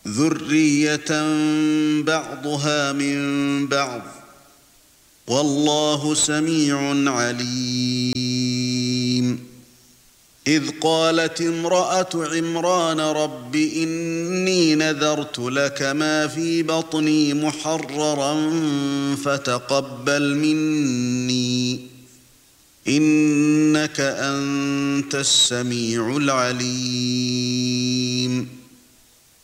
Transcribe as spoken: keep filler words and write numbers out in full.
ذُرِّيَّةً بَعْضُهَا مِن بَعْضٍ وَاللَّهُ سَمِيعٌ عَلِيمٌ إِذْ قَالَتِ امْرَأَةُ عِمْرَانَ رَبِّ إِنِّي نَذَرْتُ لَكَ مَا فِي بَطْنِي مُحَرَّرًا فَتَقَبَّلْ مِنِّي إِنَّكَ أَنتَ السَّمِيعُ الْعَلِيمُ